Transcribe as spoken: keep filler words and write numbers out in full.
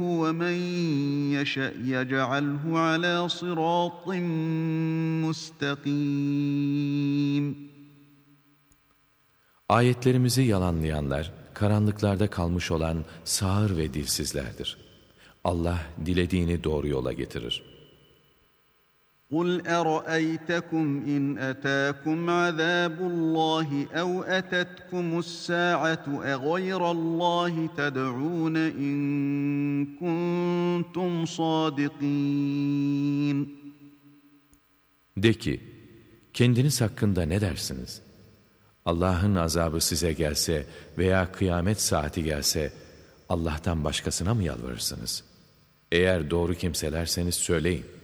وَمَنْ يَشَأْ يَجْعَلْهُ عَلَى صِرَاطٍ مُسْتَقِيمٍ. Ayetlerimizi yalanlayanlar, karanlıklarda kalmış olan sağır ve dilsizlerdir. Allah dilediğini doğru yola getirir. قُلْ أَرَأَيْتَكُمْ إِنْ أَتَاكُمْ عَذَابُ اللّٰهِ أَوْ أَتَتْكُمُ السَّاعَةُ أَغَيْرَ اللّٰهِ تَدْعُونَ إِنْ كُنْتُمْ صَادِقِينَ. De ki, kendiniz hakkında ne dersiniz? Allah'ın azabı size gelse veya kıyamet saati gelse, Allah'tan başkasına mı yalvarırsınız? Eğer doğru kimselerseniz söyleyin.